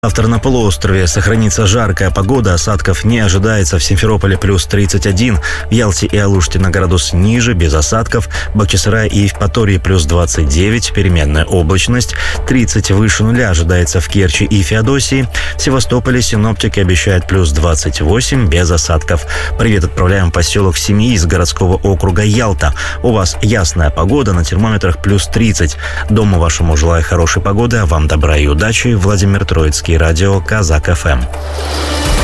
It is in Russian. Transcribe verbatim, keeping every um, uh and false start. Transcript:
Завтра на полуострове сохранится жаркая погода, осадков не ожидается. В Симферополе плюс тридцать один, в Ялте и Алуште на градус ниже, без осадков. В Бахчисарае и Евпатории плюс двадцать девять, переменная облачность. тридцать выше нуля ожидается в Керчи и Феодосии. В Севастополе синоптики обещают плюс двадцать восемь, без осадков. Привет отправляем в поселок Семьи из городского округа Ялта. У вас ясная погода, на термометрах плюс тридцать. Дому вашему желаю хорошей погоды, а вам добра и удачи. Владимир Троицкий, радио Казак ФМ.